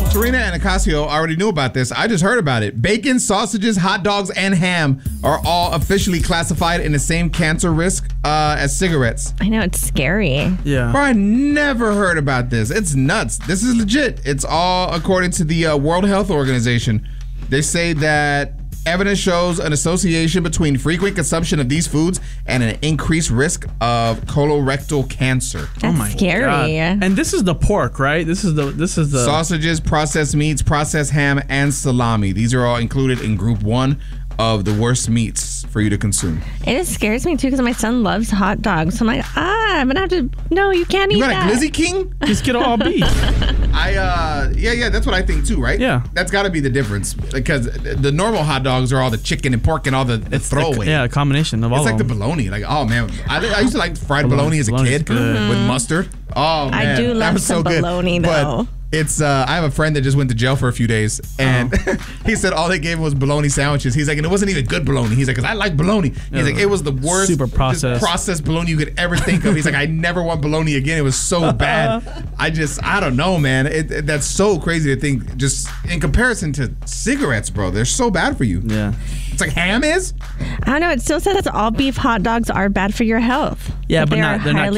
Serena and Ocasio already knew about this. I just heard about it. Bacon, sausages, hot dogs, and ham are all officially classified in the same cancer risk as cigarettes. I know, it's scary. Yeah. Bro, I never heard about this. It's nuts. This is legit. It's all according to the World Health Organization. They say that evidence shows an association between frequent consumption of these foods and an increased risk of colorectal cancer. That's scary. God. And this is the pork, right? This is the sausages, processed meats, processed ham, and salami. These are all included in group 1 of the worst meats for you to consume. It scares me too because my son loves hot dogs. So I'm like, I'm gonna have to. No, you can't eat that. You got a Glizzy King? Just get all beef. Yeah, that's what I think too, right? Yeah. That's got to be the difference because the normal hot dogs are all the chicken and pork and all the throwaway. A combination of all. It's like of the them. bologna. Like, oh man, I used to like fried bologna as a kid with mustard. Oh man, I do love that was so good. bologna though. But it's I have a friend that just went to jail for a few days, and he said all they gave him was bologna sandwiches. He's like, and it wasn't even good bologna. He's like, because I like bologna. He's like, it was the worst, super processed bologna you could ever think of. He's like, I never want bologna again. It was so bad. I don't know, man. That's so crazy to think. Just in comparison to cigarettes, bro, they're so bad for you. Yeah, it's like ham is. I don't know. It still says all beef hot dogs are bad for your health. Yeah, but they're they're not